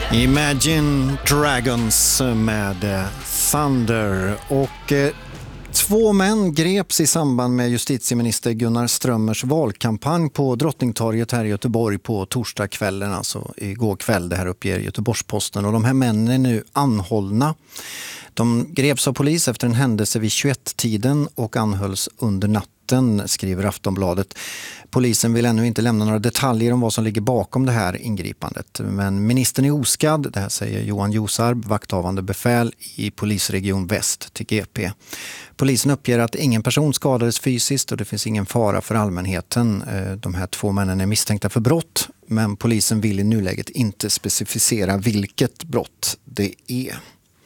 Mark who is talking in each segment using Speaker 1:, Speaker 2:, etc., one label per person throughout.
Speaker 1: Imagine Dragons med Thunder. Och två män greps i samband med justitieminister Gunnar Strömmers valkampanj på Drottningtorget här i Göteborg på torsdagskvällen, alltså igår kväll. Det här uppger Göteborgs-Posten. Och de här männen är nu anhållna. De greps av polis efter en händelse vid 21-tiden och anhölls under natten, skriver Aftonbladet. Polisen vill ännu inte lämna några detaljer om vad som ligger bakom det här ingripandet. Men ministern är oskadd, det här säger Johan Josarb, vakthavande befäl i polisregion Väst till GP. Polisen uppger att ingen person skadades fysiskt och det finns ingen fara för allmänheten. De här två männen är misstänkta för brott, men polisen vill i nuläget inte specificera vilket brott det är.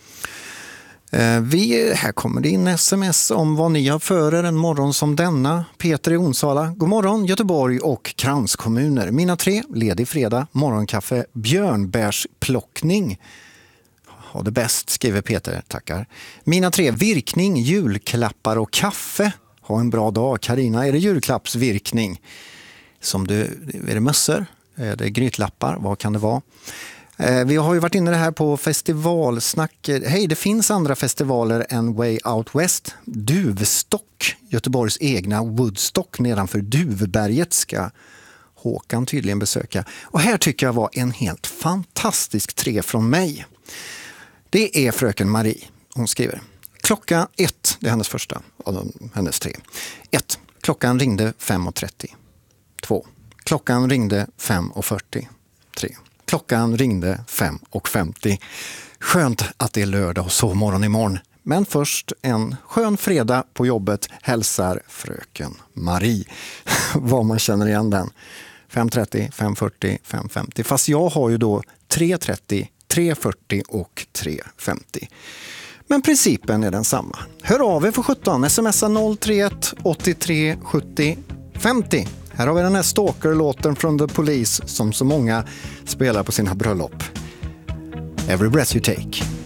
Speaker 1: Här kommer det in sms om vad ni har för er en morgon som denna. Peter i Onsala. God morgon Göteborg och kranskommuner. Mina 3, ledig fredag, morgonkaffe, björnbärsplockning. Ha det bäst, skriver Peter, tackar. Mina 3, virkning, julklappar och kaffe. Ha en bra dag. Karina, är det julklappsvirkning? Är det mössor? Är det grytlappar? Vad kan det vara? Vi har ju varit inne det här på festivalsnack. Hej, det finns andra festivaler än Way Out West. Duvstock, Göteborgs egna Woodstock nedanför Duvberget ska Håkan tydligen besöka. Och här tycker jag var en helt fantastisk 3 från mig. Det är fröken Marie. Hon skriver: klockan 1, det är hennes första av hennes 3. 1. Klockan ringde 5:30. 2. Klockan ringde 5:40. 3. Klockan ringde 5:50. Skönt att det är lördag och sovmorgon imorgon. Men först en skön fredag på jobbet, hälsar fröken Marie. Vad man känner igen den. 5:30, 5:40, 5:50. Fast jag har ju då 3:30, 3:40 och 3:50. Men principen är densamma. Hör av er för 17. Smsa 031 83 70 50. Här har vi den här Stalker-låten från The Police som så många spelar på sina bröllop. Every breath you take.